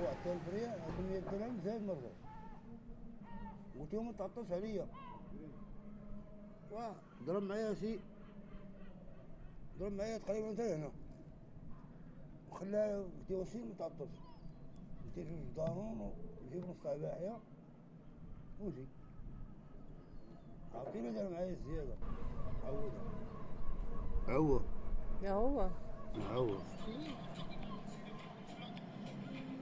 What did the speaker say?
حتى الفريه هذا 100 درهم زايد مرة وتيوم تعطس عليا ضرب معايا ضرب معايا تقريبا حتى هنا وخلاه تيوسين متعطس جبت جوج دانون وجيب نص تاع باحيه وجي عرفتيني دار معايا الزياده عوضها هو عوض